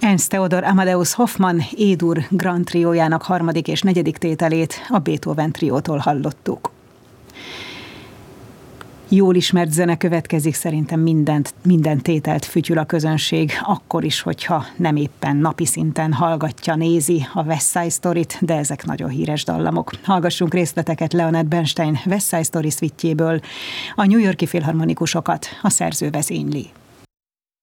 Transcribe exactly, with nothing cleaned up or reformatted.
Ernst Theodor Amadeus Hoffmann E-dur Grand triójának harmadik és negyedik tételét a Beethoven triótól hallottuk. Jól ismert zene következik, szerintem mindent, minden tételt fütyül a közönség, akkor is, hogyha nem éppen napi szinten hallgatja, nézi a West Side Story-t, de ezek nagyon híres dallamok. Hallgassunk részleteket Leonard Bernstein West Side Story szvittjéből, a New York-i filharmonikusokat a szerző vezényli.